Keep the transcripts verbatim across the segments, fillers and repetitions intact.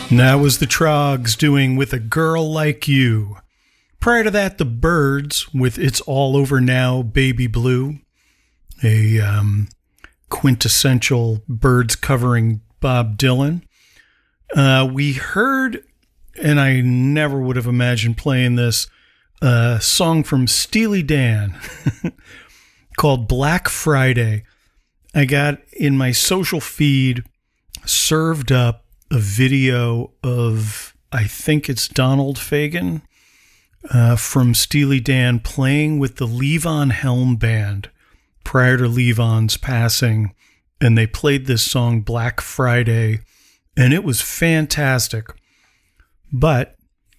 And that was the Troggs doing With a Girl Like You. Prior to that, the Byrds with It's All Over Now, Baby Blue. A um, quintessential Byrds covering Bob Dylan. Uh, we heard, and I never would have imagined playing this, a song from Steely Dan called Black Friday. I got in my social feed served up a video of, I think it's Donald Fagen uh, from Steely Dan playing with the Levon Helm Band prior to Levon's passing. And they played this song Black Friday, and it was fantastic. But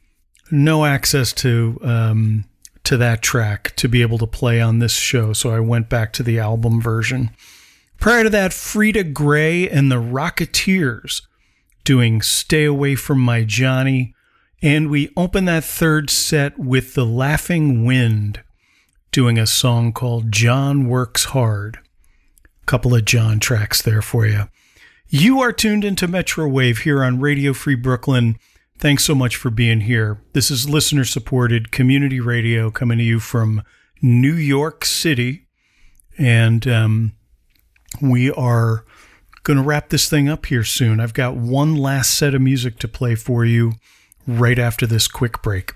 no access to um, to that track to be able to play on this show, so I went back to the album version. Prior to that, Frida Gray and the Rocketeers doing Stay Away From My Johnny. And we open that third set with the Laughing Wind doing a song called John Works Hard. A couple of John tracks there for you. You are tuned into Metro Wave here on Radio Free Brooklyn. Thanks so much for being here. This is listener-supported community radio coming to you from New York City. And um, we are going to wrap this thing up here soon. I've got one last set of music to play for you right after this quick break.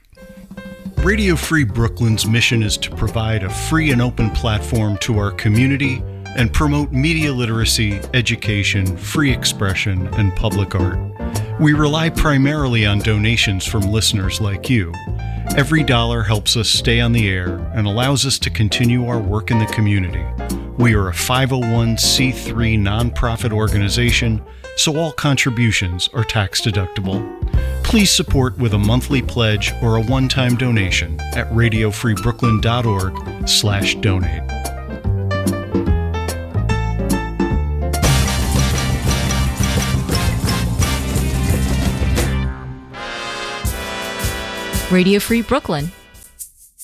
Radio Free Brooklyn's mission is to provide a free and open platform to our community and promote media literacy, education, free expression, and public art. We rely primarily on donations from listeners like you. Every dollar helps us stay on the air and allows us to continue our work in the community. We are a five oh one c three nonprofit organization, so all contributions are tax deductible. Please support with a monthly pledge or a one-time donation at radiofreebrooklyn.org slash donate. Radio Free Brooklyn,